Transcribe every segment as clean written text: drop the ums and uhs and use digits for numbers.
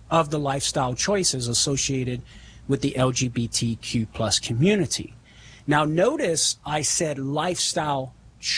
of the lifestyle choices associated with the LGBTQ plus community. Now notice I said lifestyle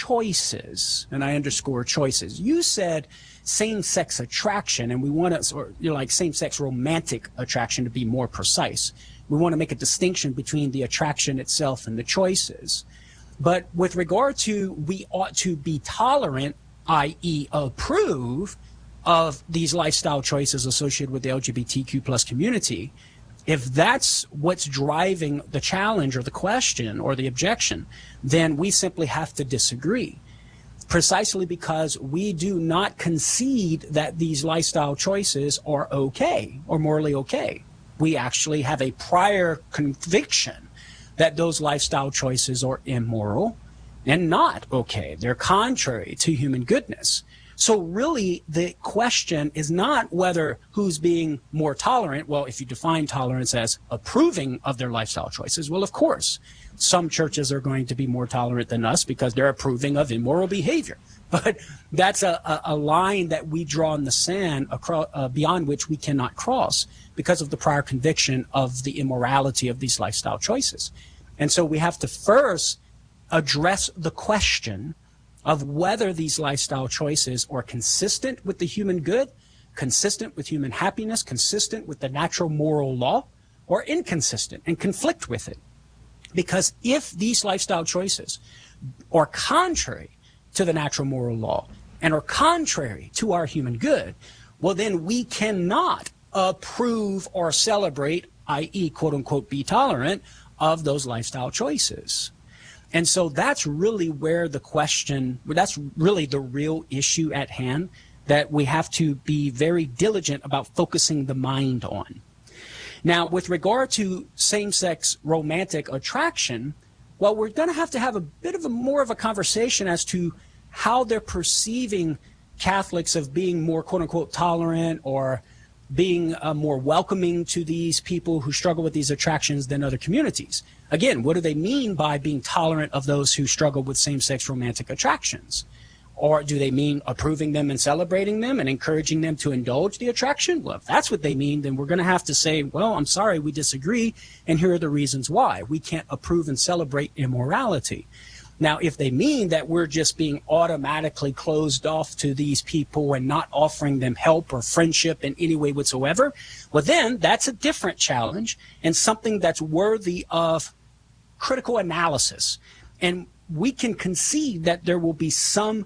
choices, and I underscore choices. You said same-sex attraction, and we want to, or like same-sex romantic attraction to be more precise. We want to make a distinction between the attraction itself and the choices. But with regard to we ought to be tolerant, i.e. approve of these lifestyle choices associated with the LGBTQ plus community, if that's what's driving the challenge or the question or the objection, then we simply have to disagree. Precisely because we do not concede that these lifestyle choices are okay or morally okay. We actually have a prior conviction that those lifestyle choices are immoral and not okay. They're contrary to human goodness. So really, the question is not whether who's being more tolerant. Well, if you define tolerance as approving of their lifestyle choices, well, of course, some churches are going to be more tolerant than us because they're approving of immoral behavior. But that's a line that we draw in the sand across, beyond which we cannot cross because of the prior conviction of the immorality of these lifestyle choices. And so we have to first address the question of whether these lifestyle choices are consistent with the human good, consistent with human happiness, consistent with the natural moral law, or inconsistent and conflict with it. Because if these lifestyle choices are contrary to the natural moral law and are contrary to our human good, well, then we cannot approve or celebrate, i.e., quote unquote, be tolerant of those lifestyle choices. And so that's really where the question, that's really the real issue at hand that we have to be very diligent about focusing the mind on. Now, with regard to same-sex romantic attraction, well, we're going to have a bit of more of a conversation as to how they're perceiving Catholics of being more, quote-unquote, tolerant or being more welcoming to these people who struggle with these attractions than other communities. Again, what do they mean by being tolerant of those who struggle with same-sex romantic attractions? Or do they mean approving them and celebrating them and encouraging them to indulge the attraction? Well, if that's what they mean, then we're going to have to say, well, I'm sorry, we disagree, and here are the reasons why. We can't approve and celebrate immorality. Now, if they mean that we're just being automatically closed off to these people and not offering them help or friendship in any way whatsoever, well, then that's a different challenge and something that's worthy of critical analysis. And we can concede that there will be some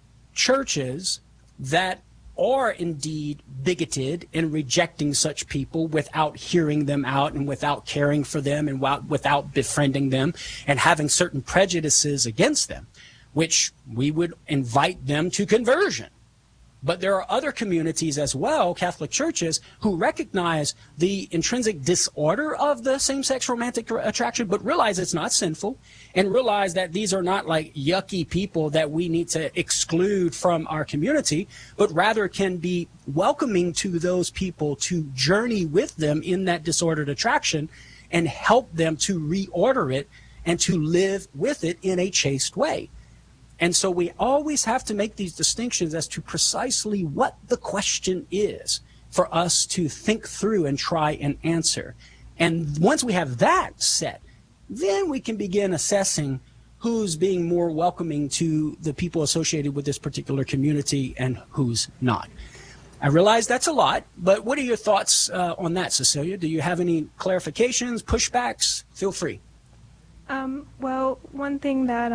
churches that are indeed bigoted in rejecting such people without hearing them out and without caring for them and without befriending them and having certain prejudices against them, which we would invite them to conversion. But there are other communities as well, Catholic churches, who recognize the intrinsic disorder of the same-sex romantic attraction, but realize it's not sinful and realize that these are not like yucky people that we need to exclude from our community, but rather can be welcoming to those people to journey with them in that disordered attraction and help them to reorder it and to live with it in a chaste way. And so we always have to make these distinctions as to precisely what the question is for us to think through and try and answer. And once we have that set, then we can begin assessing who's being more welcoming to the people associated with this particular community and who's not. I realize that's a lot, but what are your thoughts on that, Cecilia? Do you have any clarifications, pushbacks? Feel free. Well, one thing that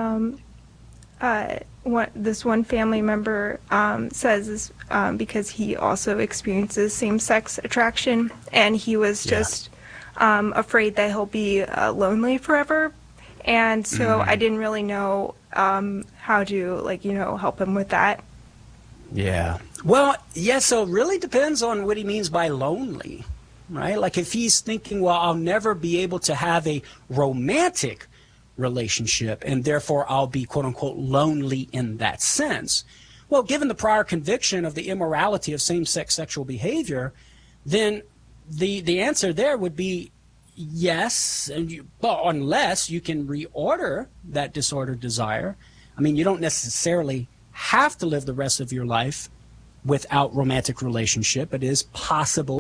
this one family member says is because he also experiences same-sex attraction, and he was just afraid that he'll be lonely forever, and so I didn't really know how to help him with that. Yeah. Well, yeah, so it really depends on what he means by lonely, right? Like if he's thinking, well, I'll never be able to have a romantic relationship and therefore I'll be quote unquote lonely in that sense. Well, given the prior conviction of the immorality of same-sex sexual behavior, then the answer there would be yes, but unless you can reorder that disordered desire. I mean, you don't necessarily have to live the rest of your life without romantic relationship. It is possible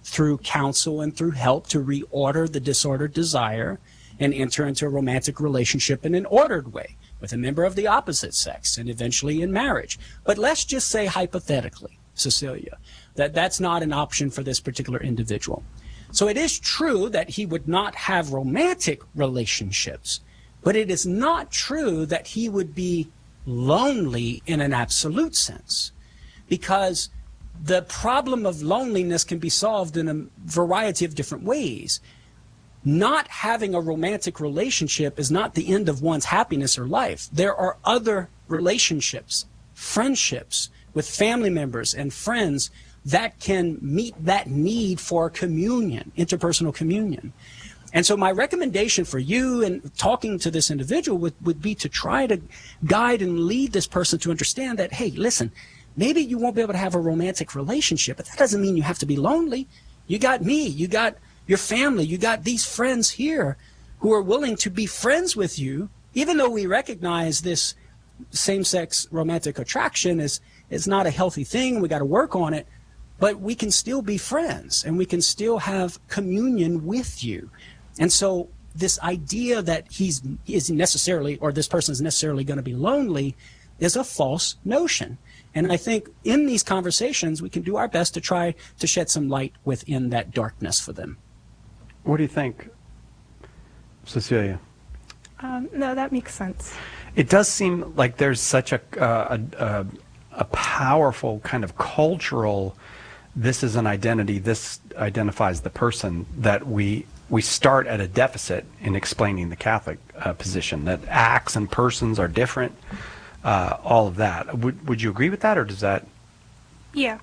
through counsel and through help to reorder the disordered desire and enter into a romantic relationship in an ordered way with a member of the opposite sex and eventually in marriage. But let's just say hypothetically, Cecilia, that that's not an option for this particular individual. So it is true that he would not have romantic relationships, but it is not true that he would be lonely in an absolute sense, because the problem of loneliness can be solved in a variety of different ways. Not having a romantic relationship is not the end of one's happiness or life. There are other relationships, friendships with family members and friends that can meet that need for communion, interpersonal communion. And so my recommendation for you in talking to this individual would be to try to guide and lead this person to understand that, hey, listen, maybe you won't be able to have a romantic relationship, but that doesn't mean you have to be lonely. You got me, you got your family, you got these friends here who are willing to be friends with you, even though we recognize this same-sex romantic attraction is not a healthy thing. We got to work on it, but we can still be friends and we can still have communion with you. And so this idea that is necessarily, or this person is necessarily going to be lonely, is a false notion. And I think in these conversations, we can do our best to try to shed some light within that darkness for them. What do you think, Cecilia? No, that makes sense. It does seem like there's such a powerful kind of cultural, this is an identity, this identifies the person, that we start at a deficit in explaining the Catholic position, that acts and persons are different, all of that. Would you agree with that, or does that? Yeah.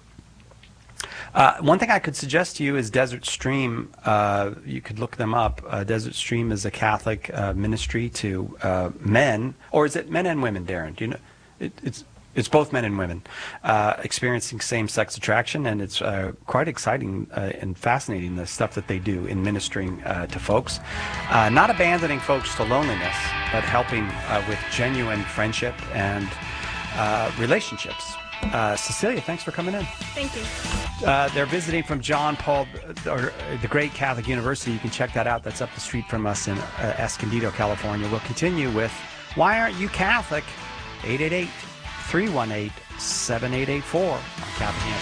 One thing I could suggest to you is Desert Stream. You could look them up. Desert Stream is a Catholic ministry to men, or is it men and women, Darren? Do you know? It's both men and women experiencing same-sex attraction, and it's quite exciting and fascinating, the stuff that they do in ministering to folks. Not abandoning folks to loneliness, but helping with genuine friendship and relationships. Cecilia, thanks for coming in. Thank you. They're visiting from John Paul, or the Great Catholic University. You can check that out. That's up the street from us in Escondido, California. We'll continue with Why Aren't You Catholic? 888-318-7884 on Catholic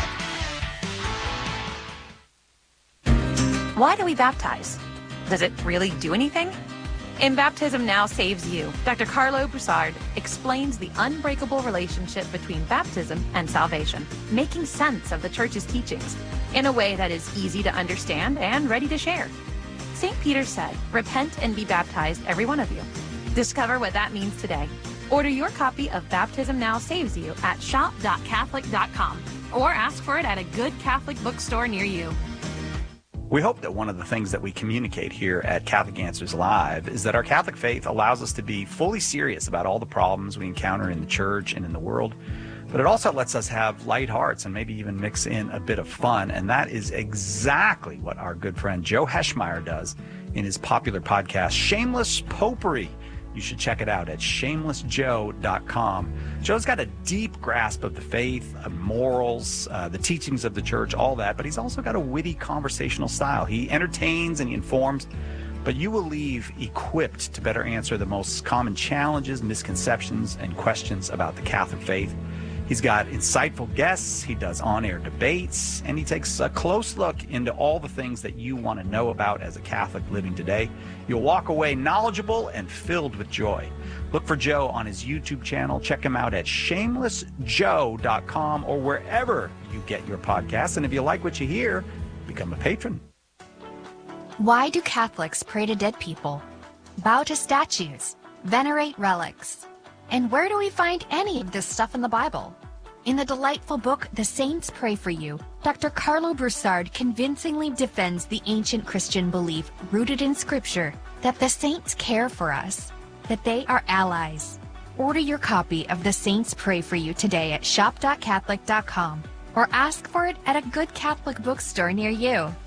Answers Live. Why do we baptize? Does it really do anything? In Baptism Now Saves You, Dr. Carlo Broussard explains the unbreakable relationship between baptism and salvation, making sense of the Church's teachings in a way that is easy to understand and ready to share. St. Peter said, "Repent and be baptized, every one of you." Discover what that means today. Order your copy of Baptism Now Saves You at shop.catholic.com or ask for it at a good Catholic bookstore near you. We hope that one of the things that we communicate here at Catholic Answers Live is that our Catholic faith allows us to be fully serious about all the problems we encounter in the church and in the world, but it also lets us have light hearts and maybe even mix in a bit of fun, and that is exactly what our good friend Joe Heschmeyer does in his popular podcast, Shameless Popery. You should check it out at shamelessjoe.com. Joe's got a deep grasp of the faith, morals, the teachings of the church, all that, but he's also got a witty conversational style. He entertains and he informs, but you will leave equipped to better answer the most common challenges, misconceptions, and questions about the Catholic faith. He's got insightful guests, he does on-air debates, and he takes a close look into all the things that you want to know about as a Catholic living today. You'll walk away knowledgeable and filled with joy. Look for Joe on his YouTube channel. Check him out at shamelessjoe.com or wherever you get your podcasts. And if you like what you hear, become a patron. Why do Catholics pray to dead people, bow to statues, venerate relics? And where do we find any of this stuff in the Bible? In the delightful book, The Saints Pray for You, Dr. Carlo Broussard convincingly defends the ancient Christian belief rooted in Scripture that the saints care for us, that they are allies. Order your copy of The Saints Pray for You today at shop.catholic.com or ask for it at a good Catholic bookstore near you.